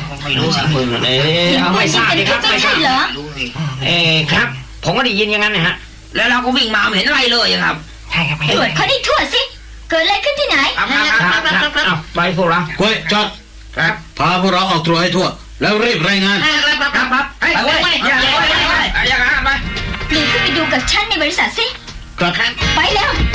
ไม่รู้สิมึงเอาไม่ทราบเลยครับไม่ใช่เหรอครับผมก็ได้ยินอย่างนั้นนะฮะแล้วเราก็วิ่งมาเห็นอะไรเลยครับใช่ครับตรวจเขาได้ทั่วสิเกิดอะไรขึ้นที่ไหนไปพวกเรากล้วยจอดพาพวกเราออกตรวจให้ทั่วแล้วรีบรายงานครับไปเว้ยอย่าไปหลีขึ้นไปดูกับฉันในบริษัทสิครับไปแล้ว